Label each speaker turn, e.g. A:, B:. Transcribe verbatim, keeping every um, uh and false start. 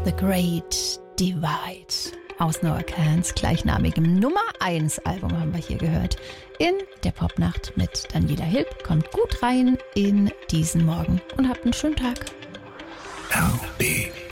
A: The Great Divide aus Noah Kahns gleichnamigem Nummer eins Album haben wir hier gehört. In der Popnacht mit Daniela Hilb. Kommt gut rein in diesen Morgen und habt einen schönen Tag.
B: L B